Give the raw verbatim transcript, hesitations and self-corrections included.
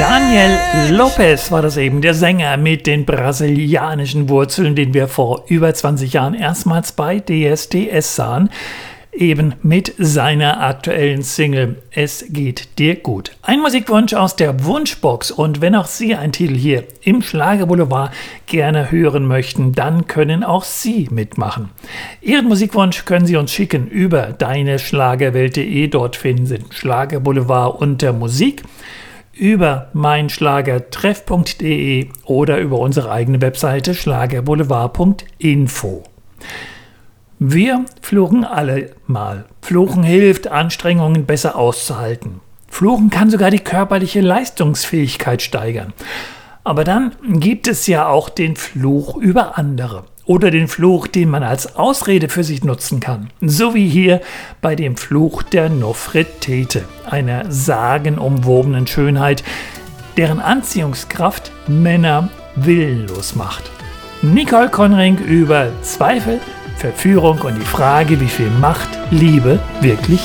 Daniel Lopez war das eben, der Sänger mit den brasilianischen Wurzeln, den wir vor über zwanzig Jahren erstmals bei D S D S sahen. Eben mit seiner aktuellen Single Es geht dir gut. Ein Musikwunsch aus der Wunschbox, und wenn auch Sie einen Titel hier im Schlagerboulevard gerne hören möchten, dann können auch Sie mitmachen. Ihren Musikwunsch können Sie uns schicken über deineschlagerwelt punkt de, dort finden Sie den Schlagerboulevard unter Musik, über meinschlagertreff punkt de oder über unsere eigene Webseite schlagerboulevard punkt info. Wir fluchen alle mal. Fluchen hilft, Anstrengungen besser auszuhalten. Fluchen kann sogar die körperliche Leistungsfähigkeit steigern. Aber dann gibt es ja auch den Fluch über andere. Oder den Fluch, den man als Ausrede für sich nutzen kann. So wie hier bei dem Fluch der Nofretete, einer sagenumwobenen Schönheit, deren Anziehungskraft Männer willenlos macht. Nicole Konring über Zweifel, Verführung und die Frage, wie viel Macht Liebe wirklich